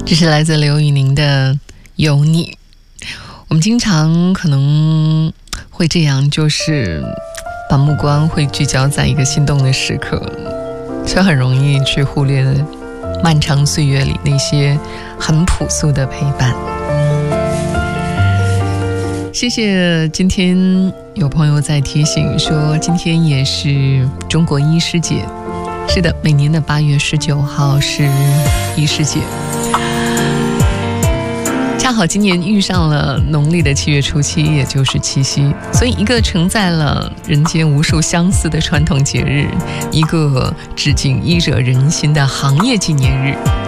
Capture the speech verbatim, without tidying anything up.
这是来自刘宇宁的有你。我们经常可能会这样，就是把目光会聚焦在一个心动的时刻，却很容易去忽略漫长岁月里那些很朴素的陪伴。谢谢，今天有朋友在提醒说今天也是中国医师节。是的，每年的八月十九号是医师节，恰好今年遇上了农历的七月初七，也就是七夕，所以一个承载了人间无数相似的传统节日，一个致敬医者仁心的行业纪念日，